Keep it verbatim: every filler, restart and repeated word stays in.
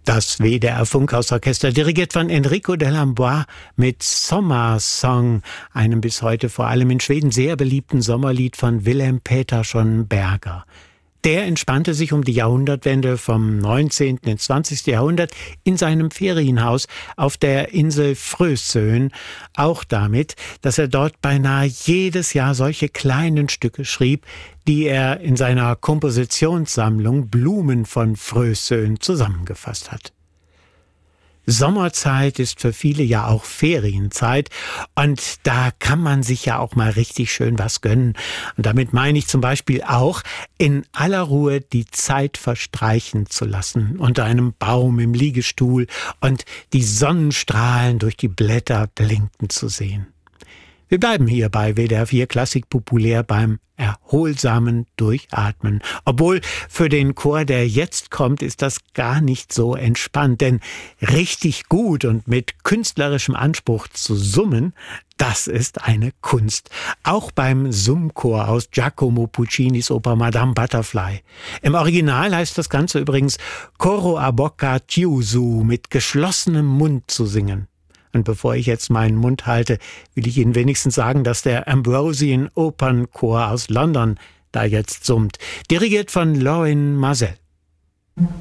Das W D R-Funkhausorchester, dirigiert von Enrico Dellamboise mit Sommersong, einem bis heute vor allem in Schweden sehr beliebten Sommerlied von Willem Pettersson Berger. Der entspannte sich um die Jahrhundertwende vom neunzehnten ins zwanzigste Jahrhundert in seinem Ferienhaus auf der Insel Frösön, auch damit, dass er dort beinahe jedes Jahr solche kleinen Stücke schrieb, die er in seiner Kompositionssammlung Blumen von Frösön zusammengefasst hat. Sommerzeit ist für viele ja auch Ferienzeit und da kann man sich ja auch mal richtig schön was gönnen. Und damit meine ich zum Beispiel auch, in aller Ruhe die Zeit verstreichen zu lassen, unter einem Baum im Liegestuhl und die Sonnenstrahlen durch die Blätter blinken zu sehen. Wir bleiben hier bei W D R vier Klassik populär beim erholsamen Durchatmen. Obwohl für den Chor, der jetzt kommt, ist das gar nicht so entspannt. Denn richtig gut und mit künstlerischem Anspruch zu summen, das ist eine Kunst. Auch beim Summchor aus Giacomo Puccinis Oper Madame Butterfly. Im Original heißt das Ganze übrigens Coro a bocca chiuso, mit geschlossenem Mund zu singen. Und bevor ich jetzt meinen Mund halte, will ich Ihnen wenigstens sagen, dass der Ambrosian Opernchor aus London da jetzt summt, dirigiert von Lorin Maazel.